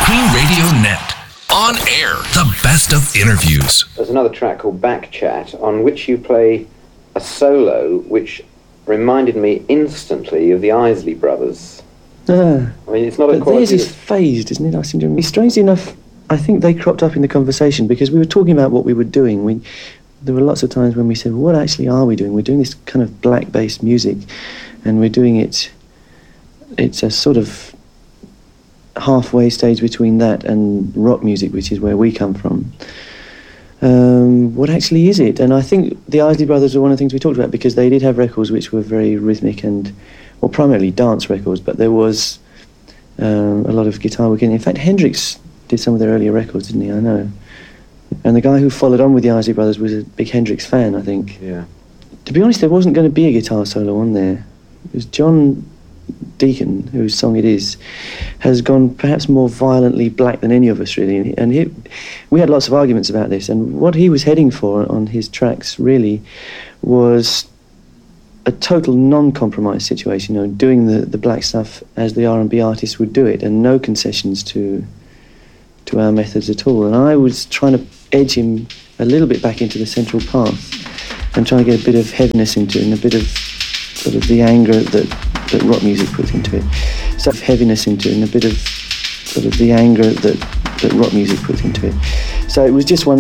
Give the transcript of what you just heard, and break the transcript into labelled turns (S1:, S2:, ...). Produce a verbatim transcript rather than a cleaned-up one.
S1: Queen Radio Net. On air, the best of interviews.
S2: There's another track called Back Chat on which you play a solo which reminded me instantly of the Isley Brothers.
S3: Ah,
S2: I mean, it's not a
S3: but
S2: quality...
S3: theirs is phased, isn't it? I seem to remember. Strangely enough, I think they cropped up in the conversation because we were talking about what we were doing. We, there were lots of times when we said, well, what actually are we doing? We're doing this kind of black-based music, and we're doing it... It's a sort of halfway stage between that and rock music, which is where we come from. Um, what actually is it? And I think the Isley Brothers were one of the things we talked about because they did have records which were very rhythmic and, well, primarily dance records, but there was um, a lot of guitar work in it. In fact, Hendrix did some of their earlier records, didn't he? I know. And the guy who followed on with the Isley Brothers was a big Hendrix fan, I think.
S2: Yeah.
S3: To be honest, there wasn't going to be a guitar solo on there. It was John Deacon, whose song it is, has gone perhaps more violently black than any of us, really. And he, we had lots of arguments about this, and what he was heading for on his tracks, really, was a total non-compromise situation, you know, doing the, the black stuff as the R and B artists would do it, and no concessions to to our methods at all. And I was trying to edge him a little bit back into the central path and trying to get a bit of heaviness into it and a bit of sort of the anger that, that rock music puts into it. So heaviness into it and a bit of sort of the anger that, that rock music puts into it. So it was just one